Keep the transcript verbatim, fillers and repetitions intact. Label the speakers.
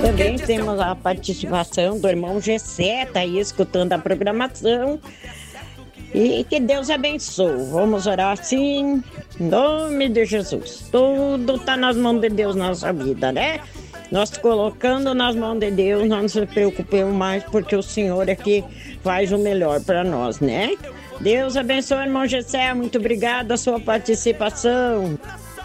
Speaker 1: Também temos a participação do irmão Gessé, tá aí escutando a programação. E que Deus abençoe. Vamos orar assim, em nome de Jesus. Tudo tá nas mãos de Deus na nossa vida, né? Nós colocando nas mãos de Deus, não nos preocupemos mais, porque o Senhor é que faz o melhor para nós, né? Deus abençoe, irmão Gessé. Muito obrigada a sua participação.